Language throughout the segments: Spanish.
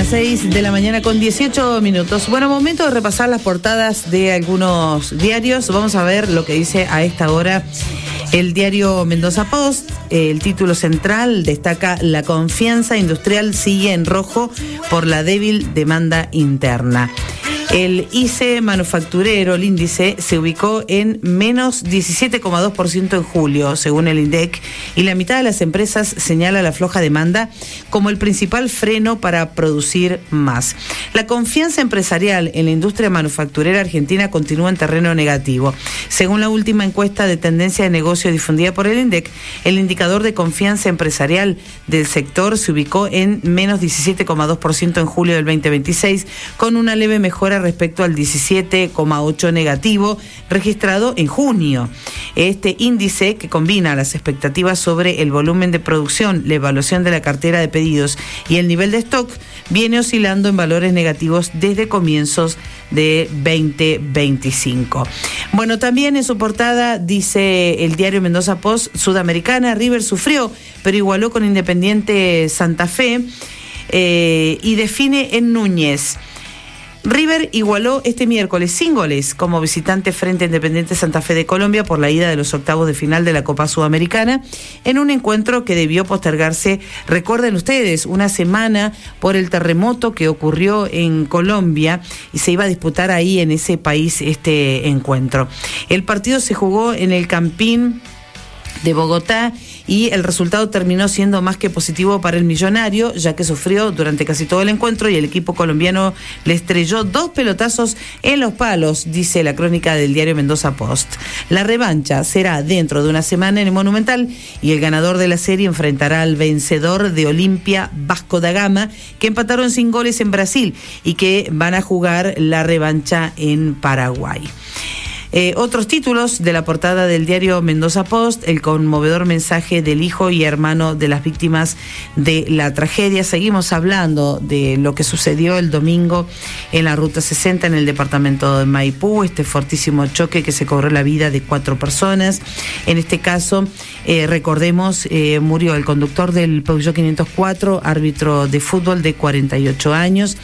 Las 6 de la mañana con 18 minutos. Bueno, momento de repasar las portadas de algunos diarios. Vamos a ver lo que dice a esta hora el diario Mendoza Post. El título central destaca: la confianza industrial sigue en rojo por la débil demanda interna. El ICE manufacturero, el índice, se ubicó en menos 17,2% en julio, según el INDEC, y la mitad de las empresas señala la floja demanda como el principal freno para producir más. La confianza empresarial en la industria manufacturera argentina continúa en terreno negativo. Según la última encuesta de tendencia de negocio difundida por el INDEC, el indicador de confianza empresarial del sector se ubicó en menos 17,2% en julio del 2026, con una leve mejora respecto al 17,8% negativo registrado en junio. Este índice, que combina las expectativas sobre el volumen de producción, la evaluación de la cartera de pedidos y el nivel de stock, viene oscilando en valores negativos desde comienzos de 2025. Bueno, también en su portada dice el diario Mendoza Post: Sudamericana, River sufrió, pero igualó con Independiente Santa Fe, y define en Núñez. River igualó este miércoles sin goles como visitante frente a Independiente Santa Fe de Colombia por la ida de los octavos de final de la Copa Sudamericana, en un encuentro que debió postergarse, recuerden ustedes, una semana por el terremoto que ocurrió en Colombia, y se iba a disputar ahí en ese país este encuentro. El partido se jugó en el Campín de Bogotá y el resultado terminó siendo más que positivo para el millonario, ya que sufrió durante casi todo el encuentro y el equipo colombiano le estrelló 2 pelotazos en los palos, dice la crónica del diario Mendoza Post. La revancha será dentro de una semana en el Monumental y el ganador de la serie enfrentará al vencedor de Olimpia Vasco da Gama, que empataron sin goles en Brasil y que van a jugar la revancha en Paraguay. Otros títulos de la portada del diario Mendoza Post: el conmovedor mensaje del hijo y hermano de las víctimas de la tragedia. Seguimos hablando de lo que sucedió el domingo en la Ruta 60 en el departamento de Maipú, este fortísimo choque que se cobró la vida de 4 personas. En este caso, recordemos, murió el conductor del Peugeot 504, árbitro de fútbol de 48 años,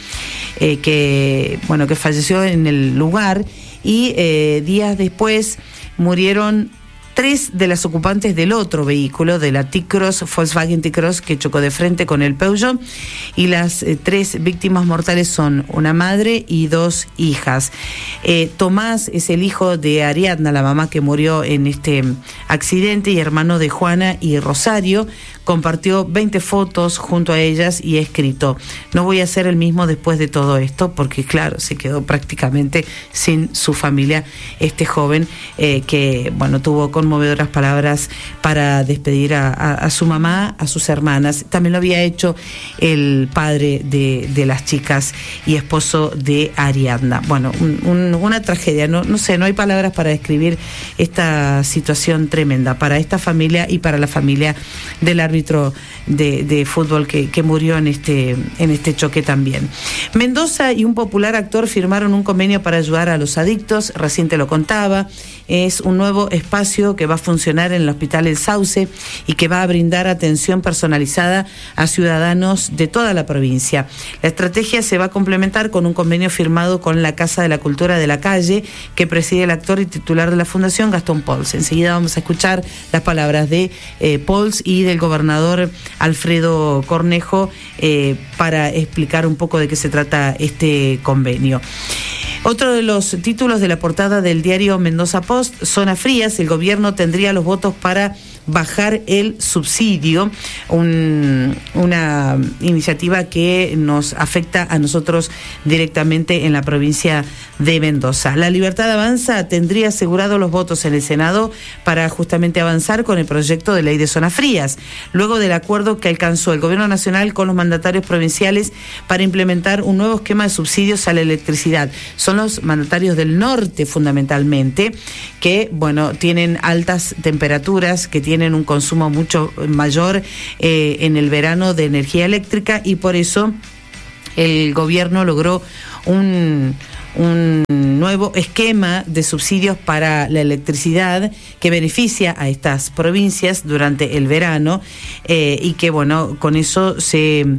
que falleció en el lugar. Y días después murieron 3 de las ocupantes del otro vehículo, de la T-Cross, Volkswagen T-Cross, que chocó de frente con el Peugeot, y las 3 víctimas mortales son una madre y 2 hijas. Tomás es el hijo de Ariadna, la mamá que murió en este accidente, y hermano de Juana y Rosario. Compartió 20 fotos junto a ellas y ha escrito: no voy a ser el mismo después de todo esto, porque claro, se quedó prácticamente sin su familia este joven, que tuvo conmovedoras palabras para despedir a su mamá, a sus hermanas. También lo había hecho el padre de las chicas y esposo de Ariadna. Bueno, una tragedia, no sé, no hay palabras para describir esta situación tremenda para esta familia y para la familia del árbitro de fútbol que murió en este choque también. Mendoza y un popular actor firmaron un convenio para ayudar a los adictos, recién te lo contaba. Es un nuevo espacio que va a funcionar en el Hospital El Sauce y que va a brindar atención personalizada a ciudadanos de toda la provincia. La estrategia se va a complementar con un convenio firmado con la Casa de la Cultura de la Calle, que preside el actor y titular de la Fundación, Gastón Pols. Enseguida vamos a escuchar las palabras de Pols y del gobernador Alfredo Cornejo para explicar un poco de qué se trata este convenio. Otro de los títulos de la portada del diario Mendoza Post: Zona Frías, el gobierno tendría los votos para bajar el subsidio, una iniciativa que nos afecta a nosotros directamente en la provincia de Mendoza. La Libertad Avanza tendría asegurados los votos en el Senado para justamente avanzar con el proyecto de ley de zonas frías, luego del acuerdo que alcanzó el gobierno nacional con los mandatarios provinciales para implementar un nuevo esquema de subsidios a la electricidad. Son los mandatarios del norte fundamentalmente, que tienen altas temperaturas, que tienen un consumo mucho mayor en el verano de energía eléctrica, y por eso el gobierno logró un nuevo esquema de subsidios para la electricidad que beneficia a estas provincias durante el verano, y que con eso se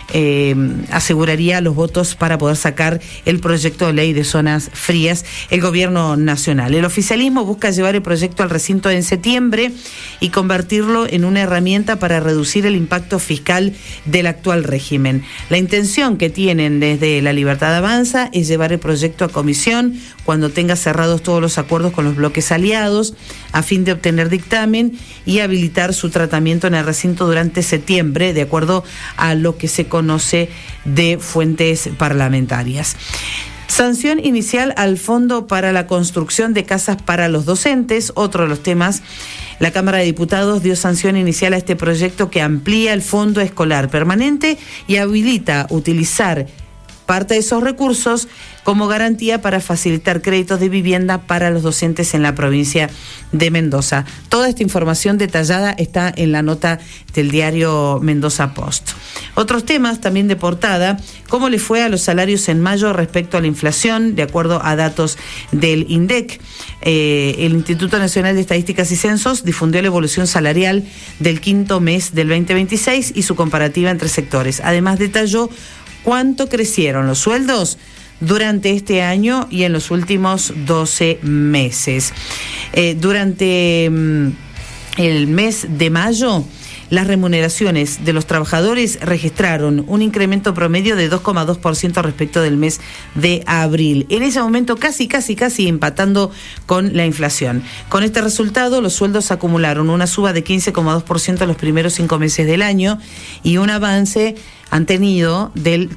aseguraría los votos para poder sacar el proyecto de ley de zonas frías el gobierno nacional. El oficialismo busca llevar el proyecto al recinto en septiembre y convertirlo en una herramienta para reducir el impacto fiscal del actual régimen. La intención que tienen desde La Libertad Avanza es llevar el proyecto a comisión cuando tenga cerrados todos los acuerdos con los bloques aliados, a fin de obtener dictamen y habilitar su tratamiento en el recinto durante septiembre, de acuerdo a lo que se conoce de fuentes parlamentarias. Sanción inicial al Fondo para la Construcción de Casas para los Docentes, otro de los temas. La Cámara de Diputados dio sanción inicial a este proyecto que amplía el Fondo Escolar Permanente y habilita utilizar parte de esos recursos como garantía para facilitar créditos de vivienda para los docentes en la provincia de Mendoza. Toda esta información detallada está en la nota del diario Mendoza Post. Otros temas también de portada: ¿cómo le fue a los salarios en mayo respecto a la inflación? De acuerdo a datos del INDEC, el Instituto Nacional de Estadísticas y Censos difundió la evolución salarial del quinto mes del 2026 y su comparativa entre sectores. Además, detalló cuánto crecieron los sueldos durante este año y en los últimos 12 meses. Durante el mes de mayo, las remuneraciones de los trabajadores registraron un incremento promedio de 2,2% respecto del mes de abril. En ese momento casi empatando con la inflación. Con este resultado, los sueldos acumularon una suba de 15,2% en los primeros 5 meses del año y un avance han tenido del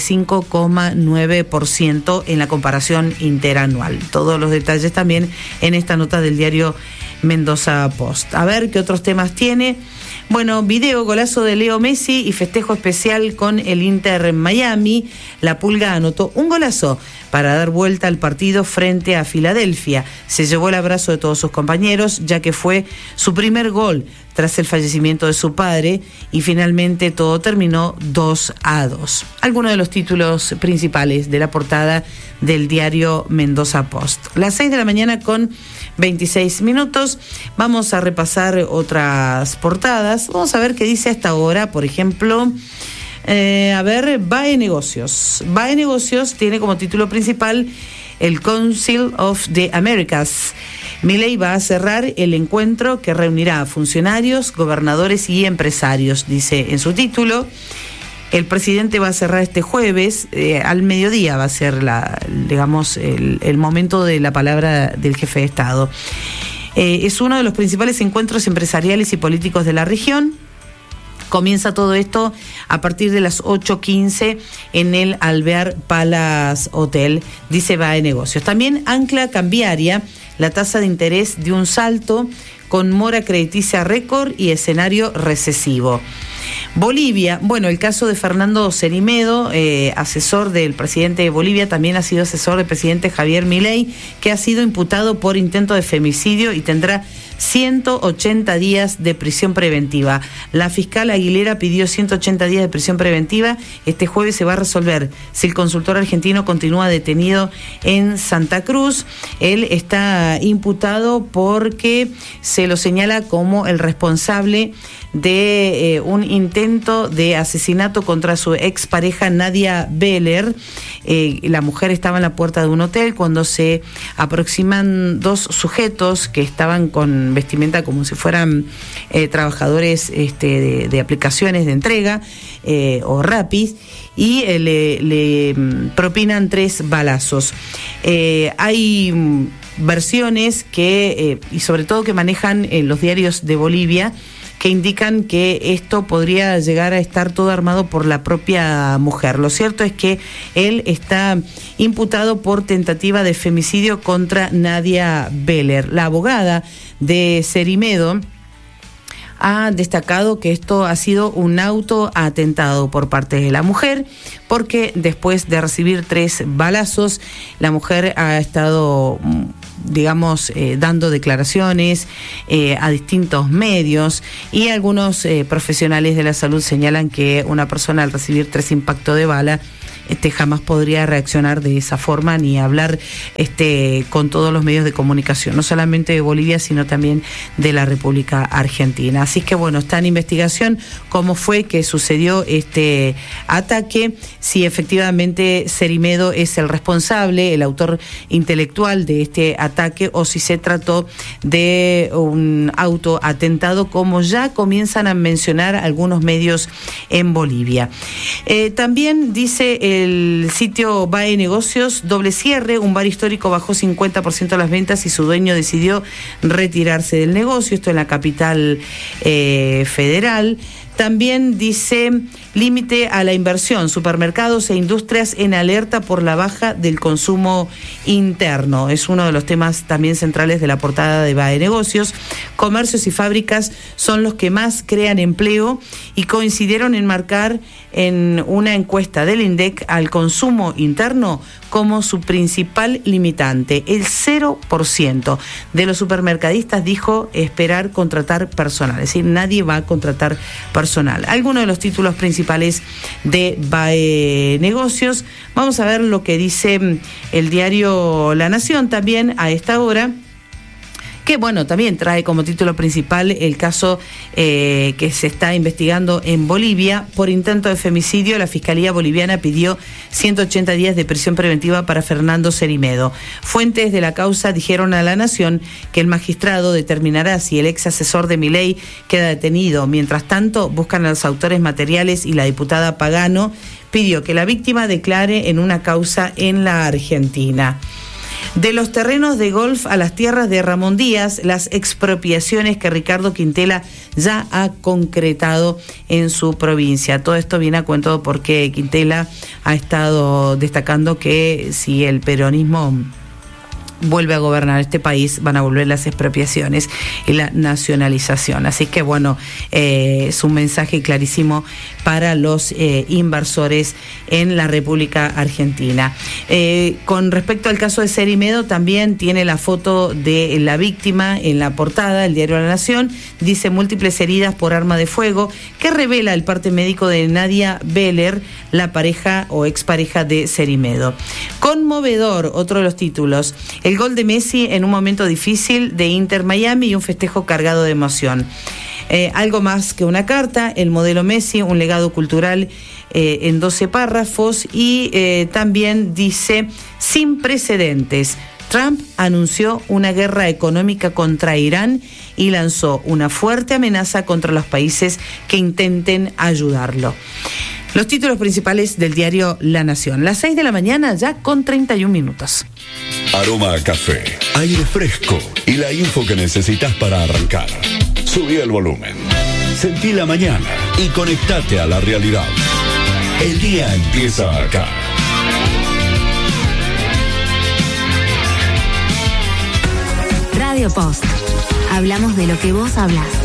35,9% en la comparación interanual. Todos los detalles también en esta nota del diario Mendoza Post. A ver qué otros temas tiene. Bueno, video, golazo de Leo Messi y festejo especial con el Inter Miami. La Pulga anotó un golazo para dar vuelta al partido frente a Filadelfia. Se llevó el abrazo de todos sus compañeros, ya que fue su primer gol tras el fallecimiento de su padre, y finalmente todo terminó 2-2. Algunos de los títulos principales de la portada del diario Mendoza Post. Las 6 de la mañana con 26 minutos. Vamos a repasar otras portadas. Vamos a ver qué dice hasta ahora, por ejemplo. BAE Negocios. BAE Negocios tiene como título principal el Council of the Americas. Milei va a cerrar el encuentro que reunirá a funcionarios, gobernadores y empresarios, dice en su título. El presidente va a cerrar este jueves, al mediodía va a ser el momento de la palabra del jefe de Estado. Es uno de los principales encuentros empresariales y políticos de la región. Comienza todo esto a partir de las 8:15 en el Alvear Palace Hotel, dice BAE Negocios. También ancla cambiaria, la tasa de interés dio un salto con mora crediticia récord y escenario recesivo. Bolivia, bueno, el caso de Fernando Cerimedo, asesor del presidente de Bolivia, también ha sido asesor del presidente Javier Milei, que ha sido imputado por intento de femicidio y tendrá 180 días de prisión preventiva. La fiscal Aguilera pidió 180 días de prisión preventiva. Este jueves se va a resolver si el consultor argentino continúa detenido en Santa Cruz. Él está imputado porque se lo señala como el responsable de un intento de asesinato contra su expareja Nadia Beller. La mujer estaba en la puerta de un hotel cuando se aproximan dos sujetos que estaban con vestimenta como si fueran trabajadores de aplicaciones de entrega o Rappi, y le propinan 3 balazos. Hay versiones que, y sobre todo que manejan los diarios de Bolivia, que indican que esto podría llegar a estar todo armado por la propia mujer. Lo cierto es que él está imputado por tentativa de femicidio contra Nadia Beller. La abogada de Cerimedo ha destacado que esto ha sido un autoatentado por parte de la mujer, porque después de recibir 3 balazos, la mujer ha estado, dando declaraciones a distintos medios, y algunos profesionales de la salud señalan que una persona al recibir 3 impactos de bala jamás podría reaccionar de esa forma ni hablar con todos los medios de comunicación, no solamente de Bolivia, sino también de la República Argentina. Así que bueno, está en investigación cómo fue que sucedió este ataque, si efectivamente Cerimedo es el responsable, el autor intelectual de este ataque, o si se trató de un autoatentado, como ya comienzan a mencionar algunos medios en Bolivia. También dice el sitio BAE Negocios, doble cierre, un bar histórico bajó 50% las ventas y su dueño decidió retirarse del negocio, esto en la capital federal. También dice límite a la inversión, supermercados e industrias en alerta por la baja del consumo interno. Es uno de los temas también centrales de la portada de BAE Negocios. Comercios y fábricas son los que más crean empleo y coincidieron en marcar en una encuesta del INDEC al consumo interno como su principal limitante. El 0% de los supermercadistas dijo esperar contratar personal, es decir, nadie va a contratar personal. Algunos de los títulos principales de BAE Negocios. Vamos a ver lo que dice el diario La Nación también a esta hora, que bueno, también trae como título principal el caso que se está investigando en Bolivia por intento de femicidio. La Fiscalía Boliviana pidió 180 días de prisión preventiva para Fernando Cerimedo. Fuentes de la causa dijeron a La Nación que el magistrado determinará si el ex asesor de Milei queda detenido. Mientras tanto, buscan a los autores materiales y la diputada Pagano pidió que la víctima declare en una causa en la Argentina. De los terrenos de golf a las tierras de Ramón Díaz, las expropiaciones que Ricardo Quintela ya ha concretado en su provincia. Todo esto viene a cuento porque Quintela ha estado destacando que si el peronismo vuelve a gobernar este país, van a volver las expropiaciones y la nacionalización. Así que bueno, es un mensaje clarísimo para los inversores en la República Argentina. Con respecto al caso de Cerimedo, también tiene la foto de la víctima en la portada, el diario La Nación, dice múltiples heridas por arma de fuego, que revela el parte médico de Nadia Beller, la pareja o expareja de Cerimedo. Conmovedor, otro de los títulos, el gol de Messi en un momento difícil de Inter Miami y un festejo cargado de emoción. Algo más que una carta, el modelo Messi, un legado cultural en 12 párrafos y también dice, sin precedentes, Trump anunció una guerra económica contra Irán y lanzó una fuerte amenaza contra los países que intenten ayudarlo. Los títulos principales del diario La Nación. Las 6 de la mañana ya con 31 minutos. Aroma a café, aire fresco y la info que necesitas para arrancar. Subí el volumen, sentí la mañana y conectate a la realidad. El día empieza acá. Radio Post. Hablamos de lo que vos hablás.